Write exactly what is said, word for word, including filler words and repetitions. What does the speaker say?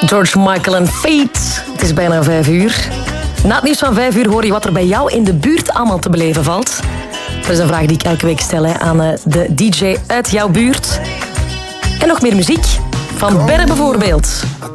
George Michael en Fate. Het is bijna vijf uur. Na het nieuws van vijf uur hoor je wat er bij jou in de buurt allemaal te beleven valt. Dat is een vraag die ik elke week stel hè, aan de D J uit jouw buurt. En nog meer muziek. Van Berre bijvoorbeeld.